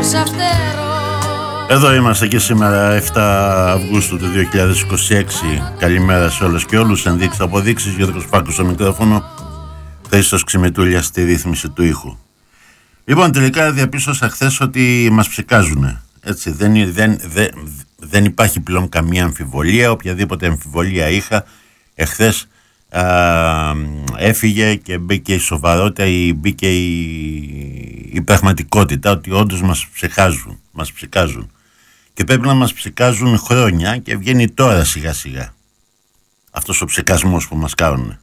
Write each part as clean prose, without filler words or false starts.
Εδώ είμαστε και σήμερα 7 Αυγούστου του 2026. Καλημέρα σε όλες και όλους. Ενδείξεις αποδείξεις. Γιώργος Φάκος στο μικρόφωνο, Χρήστος Ξημετούλια στη ρύθμιση του ήχου. Λοιπόν, τελικά διαπίστωσα χθες ότι μας ψεκάζουν. Έτσι, δεν υπάρχει πλέον καμία αμφιβολία. Οποιαδήποτε αμφιβολία είχα εχθές έφυγε και μπήκε η σοβαρότητα ή μπήκε η πραγματικότητα ότι όντως μας ψεκάζουν. Και πρέπει να μας ψεκάζουν χρόνια και βγαίνει τώρα σιγά σιγά αυτός ο ψεκασμός που μας κάνουν.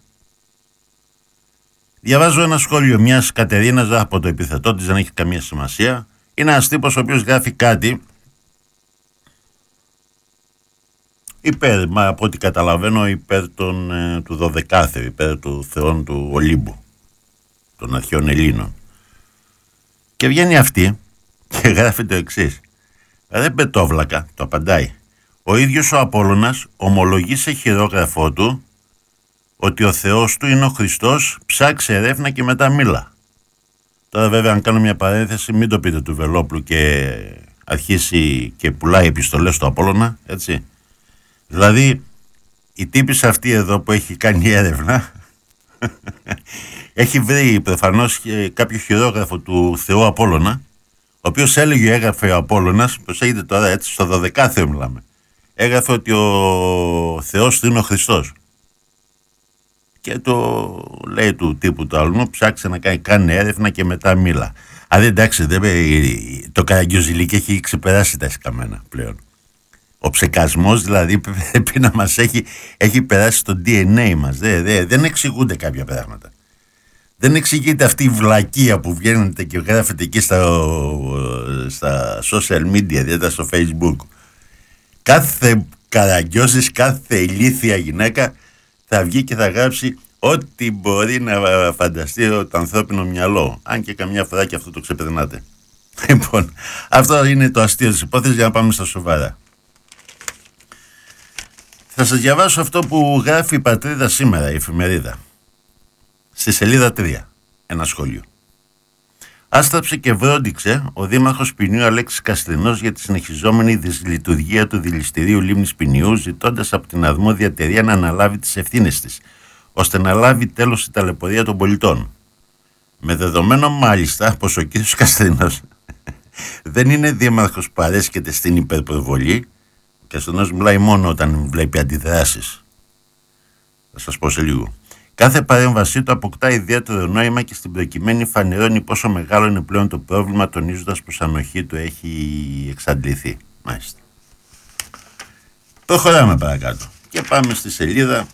Διαβάζω ένα σχόλιο μιας Κατερίνας από το επιθετό της, δεν έχει καμία σημασία. Είναι ένας τύπος ο οποίος γράφει κάτι υπέρ, μα από ό,τι καταλαβαίνω, υπέρ του Δωδεκάθεου, υπέρ του θεών του Ολύμπου, των αρχαίων Ελλήνων. Και βγαίνει αυτή και γράφει το εξής. Ρε πετόβλακα, το απαντάει. Ο ίδιος ο Απόλλωνας ομολογεί σε χειρόγραφό του ότι ο Θεός του είναι ο Χριστός, ψάξε ερεύνα και μετά μίλα. Τώρα βέβαια αν κάνω μια παρένθεση, μην το πείτε του Βελόπουλου και αρχίσει και πουλάει επιστολές στο Απόλλωνα, έτσι. Δηλαδή η τύπης αυτή εδώ που έχει κάνει έρευνα έχει βρει προφανώς κάποιο χειρόγραφο του Θεού Απόλλωνα, ο οποίος έγραφε ο Απόλλωνας, προσέχετε τώρα έτσι, στο 12ο μιλάμε, έγραφε ότι ο Θεός του είναι ο Χριστός. Και το λέει του τύπου του άλλου, ψάξε να κάνει έρευνα και μετά μίλα. Αλλά εντάξει, το Καραγκιόζηλικ έχει ξεπεράσει τα σκαμμένα πλέον. Ο ψεκασμός δηλαδή πρέπει να μας έχει περάσει στο DNA μας. Δεν εξηγούνται κάποια πράγματα. Δεν εξηγείται αυτή η βλακεία που βγαίνετε και γράφετε εκεί στα social media, δηλαδή στο Facebook. Κάθε Καραγκιόζης, κάθε ηλίθια γυναίκα θα βγει και θα γράψει ό,τι μπορεί να φανταστεί το ανθρώπινο μυαλό. Αν και καμιά φορά και αυτό το ξεπερνάτε. Λοιπόν, αυτό είναι το αστείο της υπόθεσης, για να πάμε στα σοβαρά. Θα σας διαβάσω αυτό που γράφει η Πατρίδα σήμερα, η εφημερίδα. Στη σελίδα 3, ένα σχόλιο. Άστραψε και βρόντιξε ο Δήμαρχος Ποινιού Αλέξης Καστρινός για τη συνεχιζόμενη δυσλειτουργία του δηληστηρίου Λίμνης Ποινιού, ζητώντας από την αρμόδια εταιρεία να αναλάβει τις ευθύνες της, ώστε να λάβει τέλος η ταλαιπωρία των πολιτών. Με δεδομένο μάλιστα πως ο κ. Καστρινός δεν είναι δήμαρχος που παρέσχεται στην υπερπροβολή. Ο Καστρινός μιλάει μόνο όταν βλέπει αντιδράσεις. Θα σας πω σε λίγο. Κάθε παρέμβασή του αποκτά ιδιαίτερο νόημα και στην προκειμένη φανερώνει πόσο μεγάλο είναι πλέον το πρόβλημα, τονίζοντας πως ανοχή του έχει εξαντληθεί. Μάλιστα. Προχωράμε παρακάτω και πάμε στη σελίδες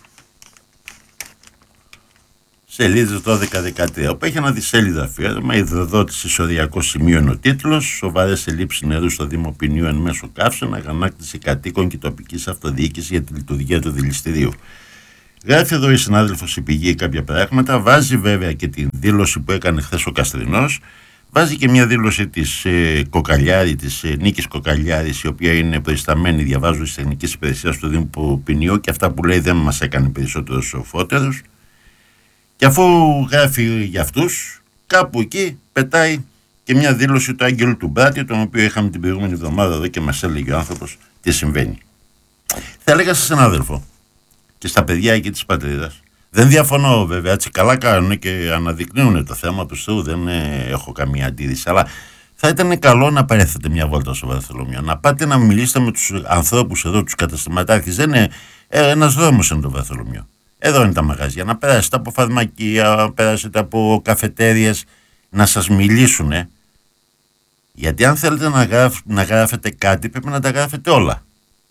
12-13, όπου έχει ένα δισέλιδο αφιέρωμα, υδροδότηση ισοριακό σημείο είναι ο τίτλος, σοβαρές ελλείψεις νερού στο Δήμο Ποινιού εν μέσω καύσεων, αγανάκτηση κατοίκων και τοπικής αυτοδιοίκησης για τη λειτουργία του δηληστηρίου. Γράφει εδώ η συνάδελφος η Πηγή κάποια πράγματα, βάζει βέβαια και την δήλωση που έκανε χθες ο Καστρινός, βάζει και μια δήλωση της Κοκαλιάρη, της Νίκης Κοκαλιάρης, η οποία είναι προϊσταμένη, διαβάζω, της τεχνικής υπηρεσίας του Δήμου Ποινιού, και αυτά που λέει δεν μας έκανε περισσότερους σοφότερους. Και αφού γράφει για αυτούς, κάπου εκεί πετάει και μια δήλωση του Άγγελου του Μπράτη, τον οποίο είχαμε την προηγούμενη εβδομάδα εδώ και μας έλεγε ο άνθρωπος τι συμβαίνει. Θα έλεγα σε συνάδελφο και στα παιδιά εκεί της Πατρίδας, δεν διαφωνώ βέβαια, έτσι καλά κάνουν και αναδεικνύουν το θέμα του Θεού, δεν έχω καμία αντίρρηση, αλλά θα ήταν καλό να παρέθετε μια βόλτα στο Βαρθολομείο, να πάτε να μιλήσετε με τους ανθρώπους εδώ, τους καταστηματάρχες. Δεν είναι ένας δρόμος είναι το Βαρθολομείο. Εδώ είναι τα μαγαζιά, να περάσετε από φαρμακεία, να περάσετε από καφετέριες, να σας μιλήσουνε. Γιατί αν θέλετε να γράφετε κάτι, πρέπει να τα γράφετε όλα.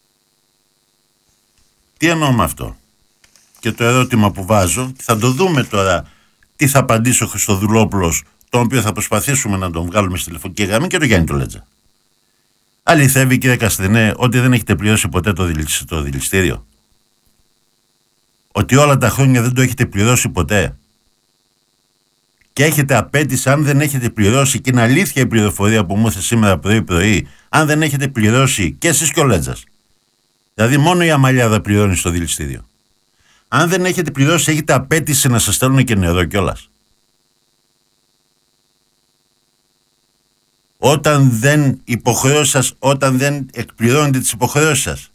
Τι εννοώ με αυτό? Και το ερώτημα που βάζω, θα το δούμε τώρα τι θα απαντήσει ο Χριστοδουλόπουλος, τον οποίο θα προσπαθήσουμε να τον βγάλουμε στη τηλεφωνική γραμμή, και το Γιάννη το Λέτζα. Αληθεύει, κύριε Καστρινέ, ότι δεν έχετε πληρώσει ποτέ το δηληστήριο? Ότι όλα τα χρόνια δεν το έχετε πληρώσει ποτέ? Και έχετε απέτηση, αν δεν έχετε πληρώσει, και είναι αλήθεια η πληροφορία που μου ήρθε σήμερα πρωί-πρωί, αν δεν έχετε πληρώσει και εσείς και ο Λέτζας. Δηλαδή μόνο η Αμαλιάδα πληρώνει στο δηληστήριο. Αν δεν έχετε πληρώσει, έχετε απέτηση να σας στέλνουν και νερό κιόλας. όταν δεν εκπληρώνετε τις υποχρεώσεις σας.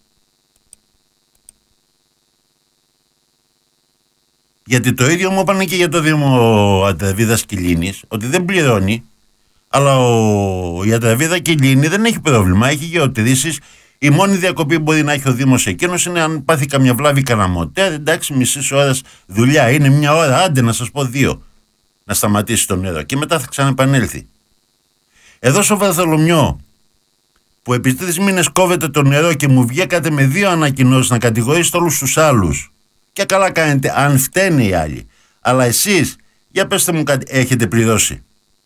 Γιατί το ίδιο μου είπαν και για το Δήμο Ατραβίδας Κιλίνης, ότι δεν πληρώνει, αλλά η Ατραβίδα Κιλίνη δεν έχει πρόβλημα, έχει γεωτρήσεις. Η μόνη διακοπή που μπορεί να έχει ο Δήμος εκείνος είναι αν πάθει καμιά βλάβη καναμοτέρ. Εντάξει, μισής ώρας δουλειά είναι, μια ώρα, άντε να σας πω 2, να σταματήσει το νερό και μετά θα ξαναεπανέλθει. Εδώ στο Βαρθολομιό, που επί 3 μήνες κόβεται το νερό και μου βγήκατε με 2 ανακοινώσεις να κατηγορήσετε όλους τους άλλους. Και καλά κάνετε, αν φταίνε οι άλλοι. Αλλά εσείς, για πέστε μου κάτι, έχετε πληρώσει?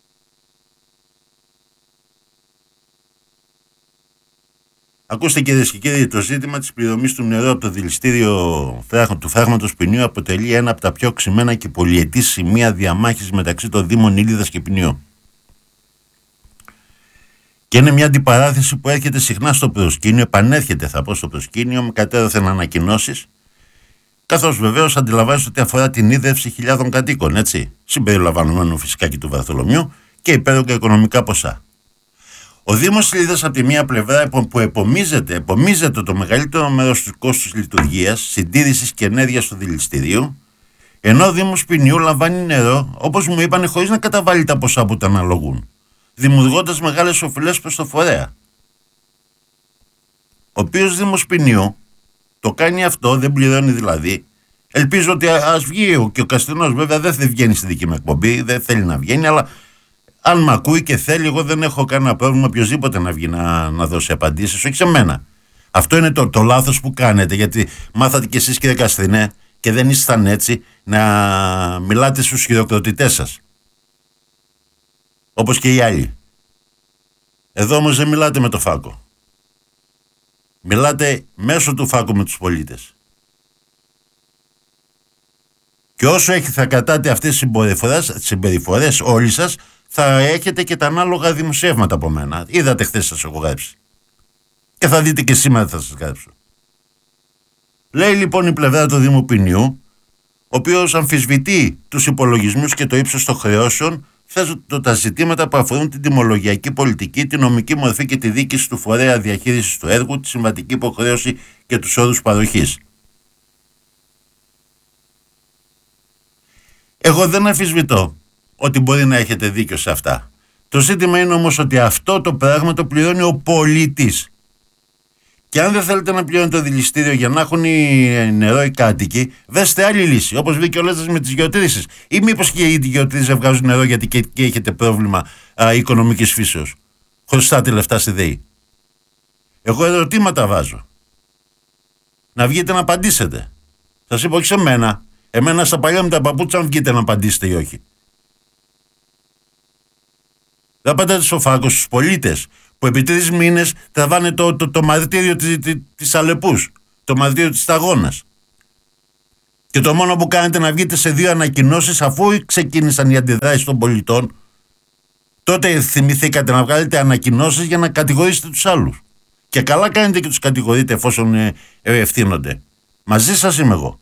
Ακούστε κυρίες και κύριοι, το ζήτημα της πληρωμής του νερού από το δηληστήριο του φράγματος Ποινιού αποτελεί ένα από τα πιο οξυμένα και πολυετή σημεία διαμάχης μεταξύ των Δήμων Ήλιδας και Ποινιού. Και είναι μια αντιπαράθεση που έρχεται συχνά στο προσκήνιο, επανέρχεται θα πω στο προσκήνιο με κατέρωθεν ανακοινώσεις, καθώς βεβαίως αντιλαμβάνεστε ότι αφορά την ίδρυυση χιλιάδων κατοίκων, έτσι, συμπεριλαμβανομένου φυσικά και του Βαρθολομιού και υπέρογκα οικονομικά ποσά. Ο Δήμος Ήλιδας από τη μία πλευρά που επομίζεται το μεγαλύτερο μέρος του κόστους λειτουργίας, συντήρησης και ενέργειας του δηληστηρίου, ενώ ο Δήμος Ποινιού λαμβάνει νερό, όπως μου είπαν, χωρίς να καταβάλει τα ποσά που τα αναλογούν, δημιουργώντας μεγάλες οφειλές προς το φορέα. Ο οποίος Δήμος Ποινιού το κάνει αυτό, δεν πληρώνει δηλαδή. Ελπίζω ότι ας βγει και ο Καστρινός, βέβαια δεν θα βγαίνει στη δική μου εκπομπή, δεν θέλει να βγαίνει, αλλά αν μ' ακούει και θέλει, εγώ δεν έχω κανένα πρόβλημα οποιοδήποτε να βγει να δώσει απαντήσεις, όχι σε μένα. Αυτό είναι το λάθος που κάνετε, γιατί μάθατε κι εσείς κύριε Καστρινέ και δεν ήσταν έτσι να μιλάτε στους χειροκροτητές σας. Όπως και οι άλλοι. Εδώ όμως δεν μιλάτε με το φάκο. Μιλάτε μέσω του φάκου με τους πολίτες. Και όσο θα κρατάτε αυτές τις συμπεριφορές όλοι σας, θα έχετε και τα ανάλογα δημοσιεύματα από μένα. Είδατε χθες σας έχω γράψει. Και θα δείτε και σήμερα θα σας γράψω. Λέει λοιπόν η πλευρά του Δήμου Ποινιού, ο οποίος αμφισβητεί τους υπολογισμούς και το ύψος των χρεώσεων, θέτοντας τα ζητήματα που αφορούν την τιμολογιακή πολιτική, τη νομική μορφή και τη δίκηση του φορέα διαχείρισης του έργου, τη συμβατική υποχρέωση και τους όρους παροχής. Εγώ δεν αμφισβητώ ότι μπορεί να έχετε δίκιο σε αυτά. Το ζήτημα είναι όμως ότι αυτό το πράγμα το πληρώνει ο πολίτης. Και αν δεν θέλετε να πληρώνει το δηληστήριο για να έχουν νερό οι κάτοικοι, δέστε άλλη λύση. Όπως βγήκε ο Λέζας με τις γεωτρήσεις. Ή μήπως και οι γεωτρήσεις δεν βγάζουν νερό γιατί και έχετε πρόβλημα οικονομικής φύσεως. Χρωστάτε λεφτά στη ΔΕΗ. Εγώ ερωτήματα βάζω. Να βγείτε να απαντήσετε. Σας είπα όχι σε μένα. Εμένα στα παλιά μου τα παπούτσα αν βγείτε να απαντήσετε ή όχι. Δεν απαντάτε στο φάκο στους πολίτες που επί 3 μήνες τραβάνε το μαρτύριο της Αλεπούς, το μαρτύριο της Σταγόνας. Και το μόνο που κάνετε να βγείτε σε 2 ανακοινώσεις αφού ξεκίνησαν οι αντιδράσεις των πολιτών, τότε θυμηθήκατε να βγάλετε ανακοινώσεις για να κατηγορήσετε τους άλλους. Και καλά κάνετε και τους κατηγορείτε εφόσον ευθύνονται. Μαζί σας είμαι εγώ.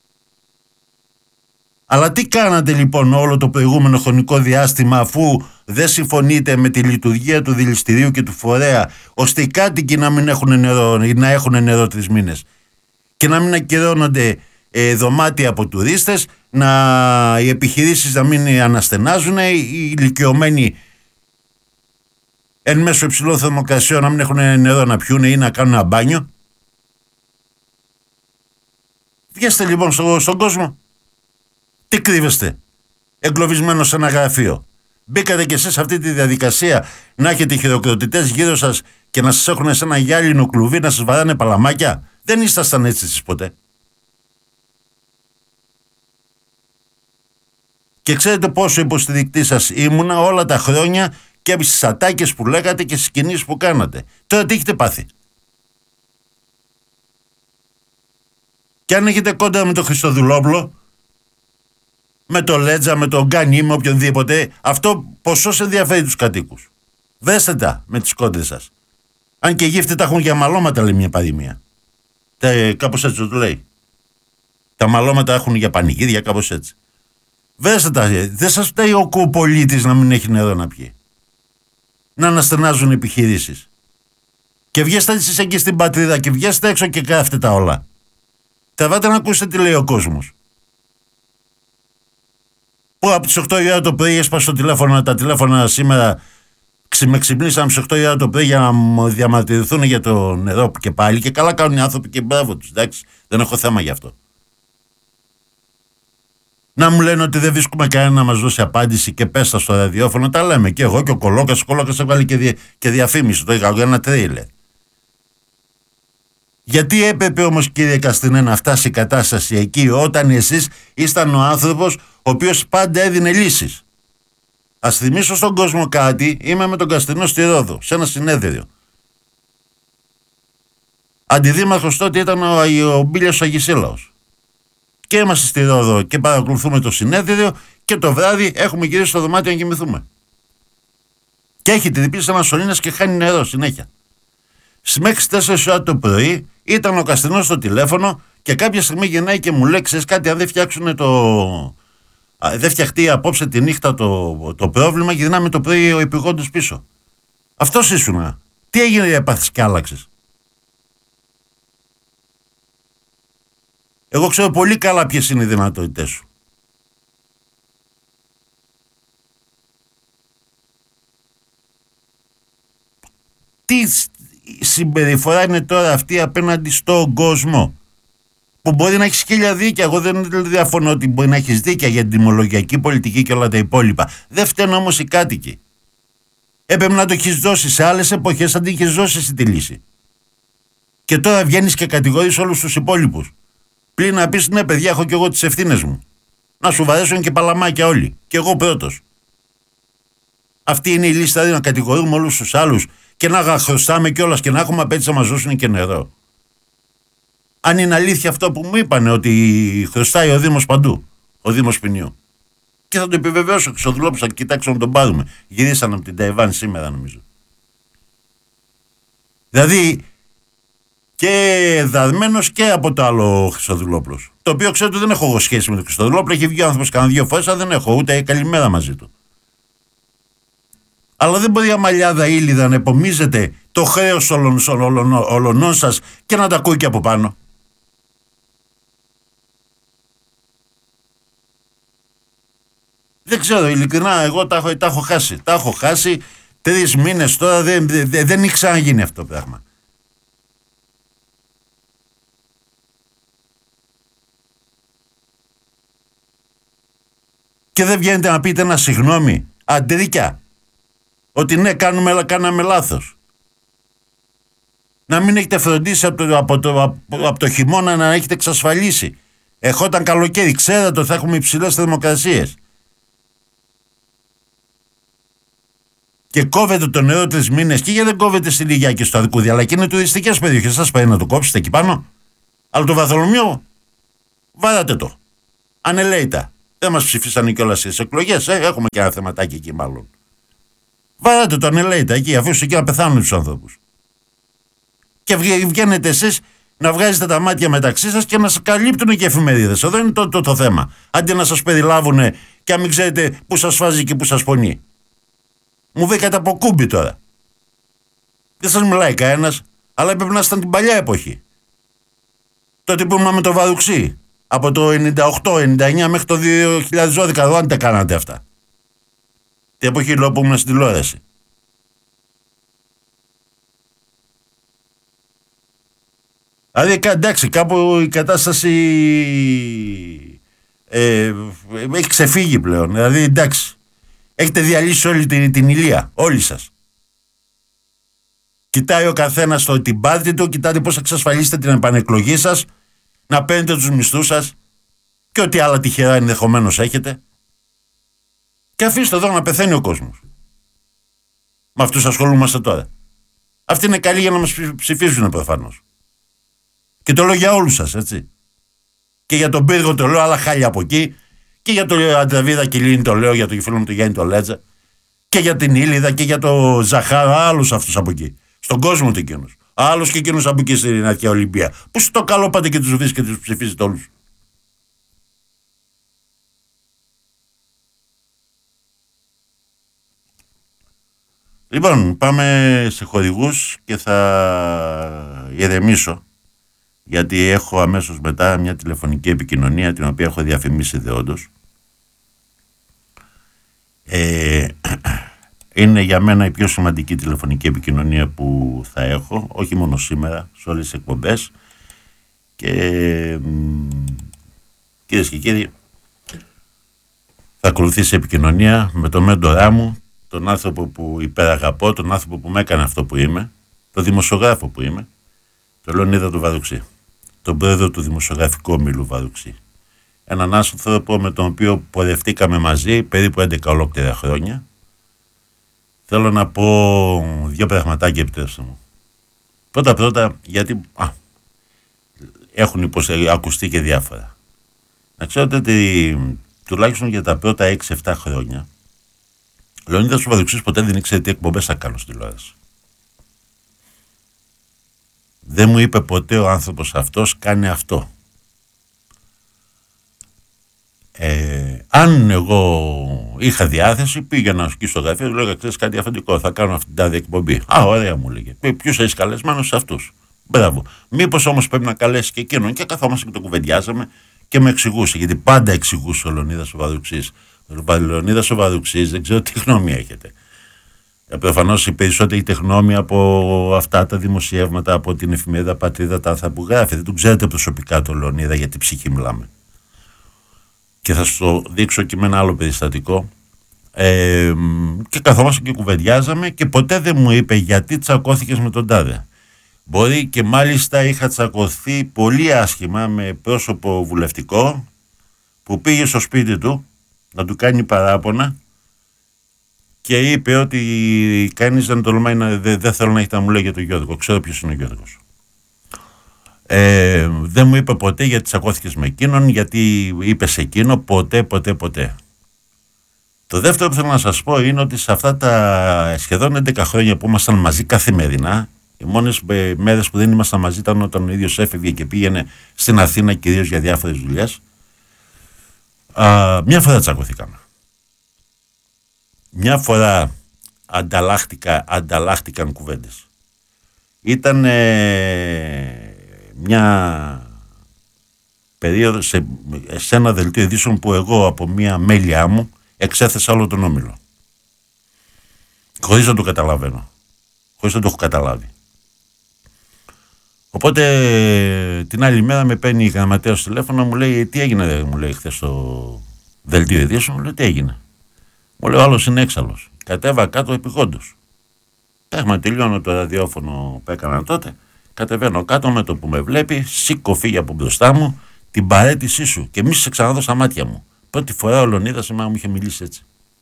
Αλλά τι κάνατε λοιπόν όλο το προηγούμενο χρονικό διάστημα αφού δεν συμφωνείτε με τη λειτουργία του δηληστηρίου και του φορέα ώστε οι κάτοικοι να μην έχουν νερό, να έχουν νερό 3 μήνες και να μην ακυρώνονται δωμάτια από τουρίστες, οι επιχειρήσεις να μην αναστενάζουν, οι ηλικιωμένοι εν μέσω υψηλών θερμοκρασιών να μην έχουν νερό να πιούν ή να κάνουν ένα μπάνιο. Βγαίνετε λοιπόν στον κόσμο. Τι κρύβεστε, εγκλωβισμένο σε ένα γραφείο? Μπήκατε κι εσείς σε αυτή τη διαδικασία να έχετε χειροκροτητές γύρω σας και να σας έχουν σε ένα γυάλινο κλουβί να σας βαράνε παλαμάκια? Δεν ήσασταν έτσι εσείς ποτέ. Και ξέρετε πόσο υποστηρικτή σας ήμουνα όλα τα χρόνια και στις ατάκες που λέγατε και στις κινήσεις που κάνατε. Τώρα τι έχετε πάθει? Και αν έχετε κόντρα με τον Χριστοδουλόπουλο, με το Λέτζα, με τον Γκάνι, με οποιονδήποτε, αυτό ποσός ενδιαφέρει τους κατοίκους. Δέστε τα με τις κόντρες σας. Αν και γύφτε τα έχουν για μαλώματα, λέει μια παροιμία. Κάπως έτσι το λέει. Τα μαλώματα έχουν για πανηγύρια, κάπως έτσι. Δέστε τα, δεν σας φταίει ο πολίτης να μην έχει νερό να πιει. να αναστενάζουν επιχειρήσεις. Και βγαίνετε εσείς εκεί στην πατρίδα και βγαίνετε έξω και κάθετε τα όλα. Τραβάτε να ακούσετε τι λέει ο κόσμος. Που από τις 8 η ώρα το πρωί έσπασε το τηλέφωνο, τα τηλέφωνα σήμερα με ξυπνήσαμε στις 8 η ώρα το πρωί για να μου διαμαρτυρηθούν για το νερό και πάλι. Και καλά κάνουν οι άνθρωποι και μπράβο τους. Εντάξει, δεν έχω θέμα γι' αυτό. Να μου λένε ότι δεν βρίσκουμε κανένα να μας δώσει απάντηση και πέστα στο ραδιόφωνο. Τα λέμε και εγώ και ο Κολόκας. Ο Κολόκας έβγαλε και διαφήμιση. Το είχα ένα τρέιλερ. Γιατί έπρεπε όμως, κύριε Καστινέ, να φτάσει η κατάσταση εκεί όταν εσείς ήσταν ο άνθρωπος ο οποίος πάντα έδινε λύσεις? Ας θυμίσω στον κόσμο κάτι. Είμαι με τον Καστινό στη Ρόδο, σε ένα συνέδριο. Αντιδήμαρχος τότε ήταν ο Μπίλιος Αγισίλαος. Και είμαστε στη Ρόδο και παρακολουθούμε το συνέδριο και το βράδυ έχουμε γυρίσει στο δωμάτιο να κοιμηθούμε. Και έχει τρυπήσει ένα σωλήνας και χάνει νερό συνέχεια. Μέχρι 4 ώρα το πρωί ήταν ο Καστινός στο τηλέφωνο και κάποια στιγμή γεννάει και μου λέει: ξέρεις κάτι, αν δεν φτιάξουν δεν φτιαχτεί απόψε τη νύχτα το πρόβλημα, γυρνάμε το πρωί ο υπηγόντος πίσω. Αυτός ήσουνα. Τι έγινε, έπαθες και άλλαξες? Εγώ ξέρω πολύ καλά ποιες είναι οι δυνατότητες σου. Τι συμπεριφορά είναι τώρα αυτή απέναντι στον κόσμο? Που μπορεί να έχεις χίλια δίκαια. Εγώ δεν διαφωνώ ότι μπορεί να έχεις δίκαια για την τιμολογιακή πολιτική και όλα τα υπόλοιπα. Δεν φταίνουν όμως οι κάτοικοι. Έπρεπε να το έχεις δώσει. Σε άλλες εποχές αν την έχεις δώσει εσύ τη λύση. Και τώρα βγαίνεις και κατηγορείς όλους τους υπόλοιπους. Πλην να πεις: ναι, παιδιά, έχω και εγώ τις ευθύνες μου. Να σου βαρέσουν και παλαμάκια όλοι. Και εγώ πρώτος. Αυτή είναι η λύση, δηλαδή να κατηγορούμε όλους τους άλλους και να χρωστάμε κιόλας και να έχουμε απέτηση να μας δώσουν και νερό? Αν είναι αλήθεια αυτό που μου είπανε, ότι χρωστάει ο Δήμος παντού, ο Δήμος Ποινιού. Και θα το επιβεβαιώσω, Χρυσοδουλόπουλος, θα κοιτάξω να τον πάρουμε. Γυρίσανε από την Ταϊβάν σήμερα, νομίζω. Δηλαδή, και δαδμένος και από το άλλο Χρυσοδουλόπουλος. Το οποίο ξέρω ότι δεν έχω εγώ σχέση με τον Χρυσοδουλόπουλο. Έχει βγει ο άνθρωπος κανένα 2 φορές, αλλά δεν έχω ούτε καλημέρα μαζί του. Αλλά δεν μπορεί η Αμαλιάδα Ήλιδα να επομίζεται το χρέος ολονών σας και να τα ακούει και από πάνω. Δεν ξέρω, ειλικρινά, εγώ τα έχω χάσει. Τα έχω χάσει 3 μήνες τώρα, δεν έχει ξαναγίνει αυτό το πράγμα. Και δεν βγαίνετε να πείτε ένα συγγνώμη, αντρίκια, ότι ναι, κάναμε λάθος. Να μην έχετε φροντίσει από το χειμώνα να έχετε εξασφαλίσει. Ερχόταν καλοκαίρι, ξέρατε ότι θα έχουμε υψηλές θερμοκρασίες. Και κόβετε το νερό 3 μήνες. Και γιατί δεν κόβετε στην Υγεία και στο Αρκούδι, αλλά και είναι τουριστικές περιοχές. Σας πάει να το κόψετε εκεί πάνω. Αλλά το Βαθολομείο, βάρατε το. Ανελαίητα. Δεν μας ψηφίσανε κιόλας στις εκλογές. Έχουμε και ένα θεματάκι εκεί μάλλον. Βάρατε το ανελαίητα εκεί, αφήστε εκεί να πεθάνουν τους ανθρώπους. Και βγαίνετε εσείς να βγάζετε τα μάτια μεταξύ σας και να σας καλύπτουν και εφημερίδες. Εδώ είναι το θέμα. Αντί να σας περιλάβουν και αν μην ξέρετε που σας φάζει και που σας πονεί. Μου βρήκατε από κούμπι τώρα. Δεν σας μιλάει κανένας, αλλά έπρεπε να ήταν την παλιά εποχή. Τότε που ήμουν με το Βαρουξί. Από το 98-99 μέχρι το 2012, εδώ αν τα κάνατε αυτά. Την εποχή λέω που ήμουν στην τηλεόραση. Δηλαδή εντάξει, κάπου η κατάσταση έχει ξεφύγει πλέον. Δηλαδή εντάξει, έχετε διαλύσει όλη την ηλία, όλοι σας. Κοιτάει ο καθένας την πάρτη του, κοιτάτε πώς θα εξασφαλίσετε την επανεκλογή σας, να παίρνετε τους μισθούς σας και ό,τι άλλα τυχερά ενδεχομένως έχετε. Και αφήστε εδώ να πεθαίνει ο κόσμος. Με αυτούς ασχολούμαστε τώρα. Αυτοί είναι καλοί για να μας ψηφίσουν προφανώς. Και το λέω για όλους σας, έτσι. Και για τον Πύργο το λέω, άλλα χάλια από εκεί. Και για τον Αντραβίδα Κιλίνη το λέω, για τον φίλο μου τον Γιάννη το Λέτζα. Και για την Ήλιδα και για τον Ζαχάρα, άλλους αυτούς από εκεί. Στον κόσμο του εκείνους. Άλλους και εκείνους από εκεί στην Αρχαία Ολυμπία. Που στο καλό πάτε και τους βρίσκετε και τους ψηφίζετε όλους. Λοιπόν, πάμε σε χορηγούς και θα ηρεμήσω, γιατί έχω αμέσως μετά μια τηλεφωνική επικοινωνία την οποία έχω διαφημίσει δεόντως. Είναι για μένα η πιο σημαντική τηλεφωνική επικοινωνία που θα έχω, όχι μόνο σήμερα, σε όλες τις εκπομπές. Και κυρίες και κύριοι, θα ακολουθήσει επικοινωνία με τον μέντορά μου, τον άνθρωπο που υπεραγαπώ, τον άνθρωπο που με έκανε αυτό που είμαι, τον δημοσιογράφο που είμαι, τον Λεωνίδα του Βαρουξή, τον πρόεδρο του Δημοσιογραφικού Ομίλου Βαρουξή. Έναν άνθρωπο με τον οποίο πορευτήκαμε μαζί περίπου 11 ολόκληρα χρόνια. Θέλω να πω δύο πραγματάκια, επιτρέψτε μου. Πρώτα, γιατί έχουν ακουστεί και διάφορα. Να ξέρετε ότι τουλάχιστον για τα πρώτα 6-7 χρόνια ο Λεωνίδας ο Βαρουξής ποτέ δεν ήξερε τι εκπομπές θα κάνω στη τηλεόραση. Δεν μου είπε ποτέ ο άνθρωπος αυτός κάνει αυτό. Αν εγώ είχα διάθεση, πήγαινα εκεί στο γραφείο, του λέγα: ξέρεις κάτι αφεντικό, θα κάνω αυτή την τάδε εκπομπή. Ωραία, μου λέγε. Ποιους έχεις καλεσμένους? Σε αυτούς. Μπράβο. Μήπως όμως πρέπει να καλέσει και εκείνον? Και καθόμαστε και το κουβεντιάζαμε και με εξηγούσε, γιατί πάντα εξηγούσε ο Λεωνίδας ο Βαρουξής. Ο Λεωνίδας ο Βαρουξής, δεν ξέρω τι γνώμη έχετε. Προφανώς οι περισσότεροι έχετε γνώμη από αυτά τα δημοσιεύματα, από την εφημερίδα Πατρίδα, τα άρθρα που γράφει. Δεν τον ξέρετε προσωπικά τον Λεωνίδα, για τι ψυχή μιλάμε. Και θα σου το δείξω και με ένα άλλο περιστατικό. Και καθόμαστε και κουβεντιάζαμε και ποτέ δεν μου είπε γιατί τσακώθηκες με τον τάδε. Μπορεί και μάλιστα είχα τσακωθεί πολύ άσχημα με πρόσωπο βουλευτικό που πήγε στο σπίτι του να του κάνει παράπονα και είπε ότι κανείς δεν τολμάει δεν θέλω να έχει να μου λέει για τον Γιώργο. Ξέρω ποιος είναι ο Γιώργος. Δεν μου είπε ποτέ γιατί τσακώθηκες με εκείνον, γιατί είπες εκείνο, ποτέ. Το δεύτερο που θέλω να σας πω είναι ότι σε αυτά τα σχεδόν 11 χρόνια που ήμασταν μαζί καθημερινά, οι μόνες μέρες που δεν ήμασταν μαζί ήταν όταν ο ίδιος έφευγε και πήγαινε στην Αθήνα, κυρίως για διάφορες δουλειές. Μια φορά τσακωθήκαμε. Μια φορά ανταλλάχτηκαν κουβέντες. Ήταν μια περίοδο σε ένα δελτίο ειδήσεων που εγώ από μια μέλειά μου εξέθεσα όλο τον όμιλο. Χωρίς να το καταλαβαίνω. Χωρίς να το έχω καταλάβει. Οπότε την άλλη μέρα με παίρνει η γραμματέα στο τηλέφωνο, μου λέει τι έγινε, μου λέει χθες στο δελτίο ειδήσεων, μου λέει τι έγινε. Μου λέει ο άλλος είναι έξαλλος. Κατέβα κάτω επειγόντως. Πράγμα τελειώνω το ραδιόφωνο που έκανα τότε. Κατεβαίνω κάτω με το που με βλέπει, σήκω φύγει από μπροστά μου την παρέτησή σου και μη σε ξαναδώ στα μάτια μου. Πρώτη φορά ο Λεωνίδας μου είχε μιλήσει έτσι.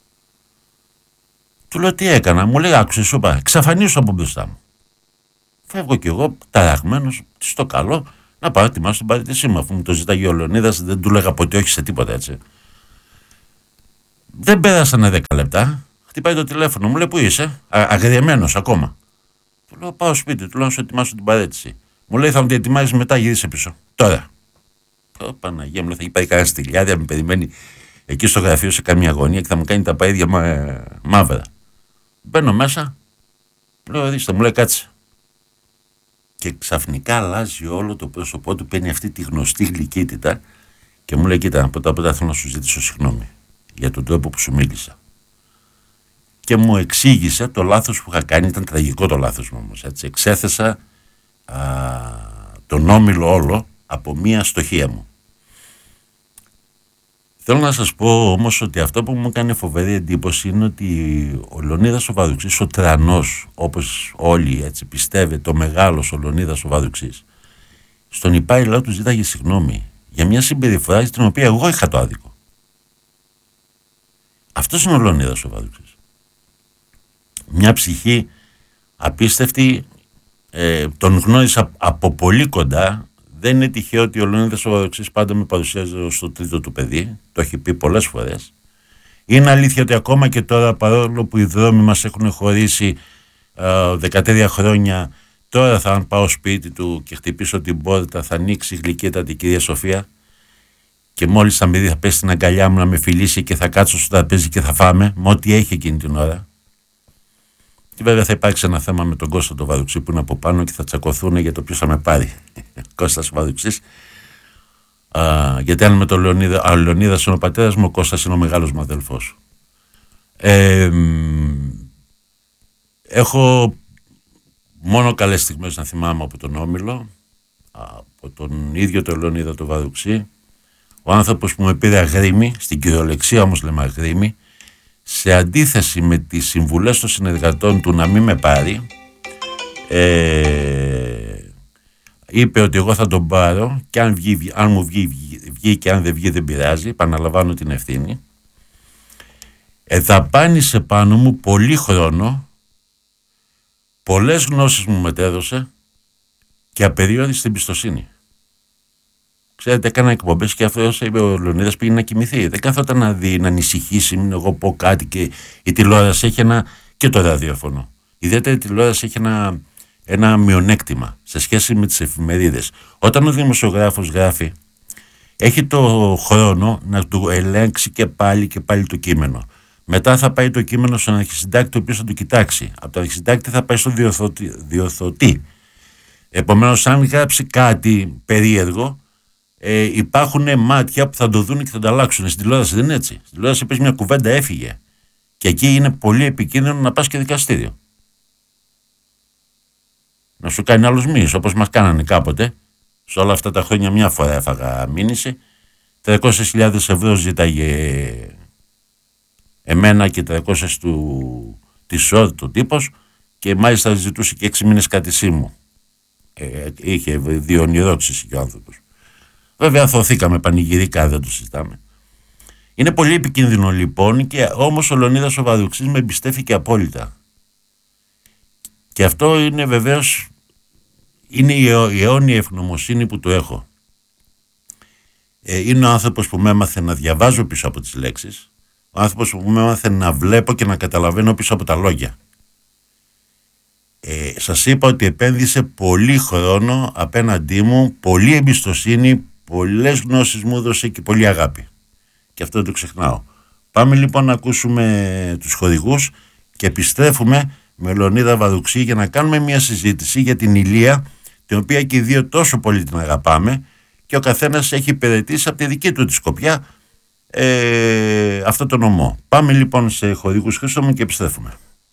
Του λέω τι έκανα, μου λέει άκουσε σου είπα, εξαφανίσου από μπροστά μου. Φεύγω κι εγώ ταραγμένος, στο καλό, να πάω ετοιμάσω την παρέτησή μου. Αφού μου το ζητάγε ο Λεωνίδας, δεν του λέγα ποτέ όχι σε τίποτα έτσι. Δεν πέρασαν 10 λεπτά. Χτυπάει το τηλέφωνο, μου λέει πού είσαι, αγριεμένος ακόμα. Του λέω πάω σπίτι, του λέω να σου ετοιμάσω την παρέτηση. Μου λέει θα μου την ετοιμάζεις μετά, γύρισε πίσω. Τώρα. Παναγία μου, θα έχει πάει κανένα στυλιάδια, με περιμένει εκεί στο γραφείο σε καμία αγωνία και θα μου κάνει τα παΐδια μαύρα. Μπαίνω μέσα, λέω ορίστε, μου λέει κάτσε. Και ξαφνικά αλλάζει όλο το πρόσωπό του, παίρνει αυτή τη γνωστή γλυκύτητα και μου λέει κοίτα, πρώτα θέλω να σου ζητήσω συγγνώμη για τον τρόπο που σου μίλησα. Και μου εξήγησε το λάθος που είχα κάνει, ήταν τραγικό το λάθος μου όμως, έτσι. Εξέθεσα τον όμιλο όλο από μία αστοχία μου. Θέλω να σας πω όμως ότι αυτό που μου έκανε φοβερή εντύπωση είναι ότι ο Λεωνίδας ο Βαρουξής, ο τρανός, όπως όλοι έτσι πιστεύετε, ο μεγάλος ο Λεωνίδας ο Βαρουξής, στον υπάλληλό του ζήταγε συγγνώμη για μια συμπεριφορά στην οποία εγώ είχα το άδικο. Αυτός είναι ο Λεωνίδας ο Βαρουξής. Μια ψυχή απίστευτη, τον γνώρισα από πολύ κοντά. Δεν είναι τυχαίο ότι ο Λεωνίδας ο Βαρουξής πάντα με παρουσιάζει στο τρίτο του παιδί, το έχει πει πολλές φορές. Είναι αλήθεια ότι ακόμα και τώρα, παρόλο που οι δρόμοι μας έχουν χωρίσει 13 χρόνια, τώρα θα αν πάω σπίτι του και χτυπήσω την πόρτα, θα ανοίξει η γλυκύτατη κυρία Σοφία και μόλις θα με δει θα πέσει στην αγκαλιά μου να με φιλήσει και θα κάτσω στο τραπέζι και θα φάμε με ό,τι έχει εκείνη την ώρα. Και βέβαια θα υπάρξει ένα θέμα με τον Κώστα τον Βαδουξή που είναι από πάνω και θα τσακωθούν για το ποιος θα με πάρει. Κώστας Βαδουξής. Γιατί αν με τον Λεωνίδα, ο Λεωνίδας είναι ο πατέρας μου, ο Κώστας είναι ο μεγάλος μου αδελφός. Έχω μόνο καλές στιγμές να θυμάμαι από τον Όμιλο, από τον ίδιο τον Λεωνίδα τον Βαδουξή, ο άνθρωπος που με πήρε αγρίμη, στην κυριολεξία όμως λέμε αγρίμη, σε αντίθεση με τις συμβουλές των συνεργατών του να μην με πάρει, είπε ότι εγώ θα τον πάρω και αν μου βγει και αν δεν βγει δεν πειράζει, επαναλαμβάνω την ευθύνη. Δαπάνησε πάνω μου πολύ χρόνο, πολλές γνώσεις μου μετέδωσε και απεριόριστη εμπιστοσύνη. Ξέρετε, έκανα εκπομπές και αυτός είπε ο Λεωνίδας πήγε να κοιμηθεί. Δεν καθόταν να δει, να ανησυχήσει, μην εγώ πω κάτι και η τηλεόραση έχει και το ραδιόφωνο. Ιδιαίτερα η τηλεόραση έχει ένα μειονέκτημα σε σχέση με τις εφημερίδες. Όταν ο δημοσιογράφος γράφει, έχει το χρόνο να του ελέγξει και πάλι το κείμενο. Μετά θα πάει το κείμενο στον αρχισυντάκτη, ο οποίος θα το κοιτάξει. Από τον αρχισυντάκτη θα πάει στον διορθωτή. Επομένως, αν γράψει κάτι περίεργο, υπάρχουν μάτια που θα το δουν και θα το αλλάξουν. Στην τηλεόραση δεν είναι έτσι. Στην τηλεόραση πες μια κουβέντα, έφυγε. Και εκεί είναι πολύ επικίνδυνο να πας και δικαστήριο. Να σου κάνει άλλος μήνυς, όπως μας κάνανε κάποτε. Σε όλα αυτά τα χρόνια μια φορά έφαγα μήνυση. 300.000 ευρώ ζήταγε εμένα και 300 τη ΣΟΡ το τύπος και μάλιστα ζητούσε και 6 μήνες κατησή μου. Είχε διονυρώξεις και ο άνθρωπος. Βέβαια αθωθήκαμε πανηγυρικά, δεν το συζητάμε. Είναι πολύ επικίνδυνο λοιπόν και όμως ο Λεωνίδας ο Βαδουξής με εμπιστεύτηκε απόλυτα. Και αυτό είναι βεβαίως η αιώνια ευγνωμοσύνη που του έχω. Είναι ο άνθρωπος που με έμαθε να διαβάζω πίσω από τις λέξεις, ο άνθρωπος που με έμαθε να βλέπω και να καταλαβαίνω πίσω από τα λόγια. Σας είπα ότι επένδυσε πολύ χρόνο απέναντί μου, πολύ εμπιστοσύνη, πολλές γνώσεις μου έδωσε και πολύ αγάπη. Και αυτό δεν το ξεχνάω. Πάμε λοιπόν να ακούσουμε τους χορηγούς και επιστρέφουμε με Λεωνίδα Βαδουξή για να κάνουμε μια συζήτηση για την Ηλία, την οποία και οι δύο τόσο πολύ την αγαπάμε και ο καθένας έχει υπηρετήσει από τη δική του τη σκοπιά αυτό το νομό. Πάμε λοιπόν σε χορηγούς, Χρήστο μου, και επιστρέφουμε.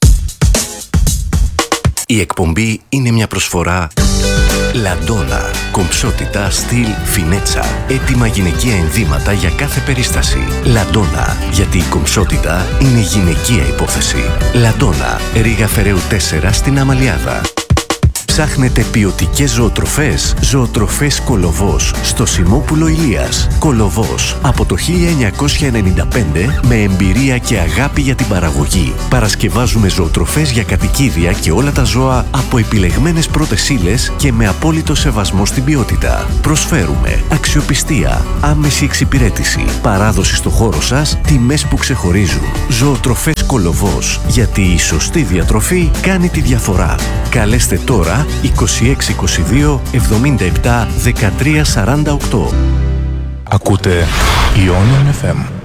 Η εκπομπή είναι μια προσφορά Λαντόνα. Κομψότητα, στυλ, φινέτσα. Έτοιμα γυναικεία ενδύματα για κάθε περίσταση. Λαντόνα. Γιατί η κομψότητα είναι γυναικεία υπόθεση. Λαντόνα. Ρήγα Φεραίου 4 στην Αμαλιάδα. Ψάχνετε ποιοτικές ζωοτροφές? Ζωοτροφές Κολοβός στο Σιμόπουλο Ηλίας. Κολοβός από το 1995 με εμπειρία και αγάπη για την παραγωγή. Παρασκευάζουμε ζωοτροφές για κατοικίδια και όλα τα ζώα από επιλεγμένες πρώτες ύλες και με απόλυτο σεβασμό στην ποιότητα. Προσφέρουμε αξιοπιστία, άμεση εξυπηρέτηση, παράδοση στο χώρο σας, τιμές που ξεχωρίζουν. Ζωοτροφές Κολοβός, γιατί η σωστή διατροφή κάνει τη διαφορά. Καλέστε τώρα 2622 77 13 48. Ακούτε Ionian FM.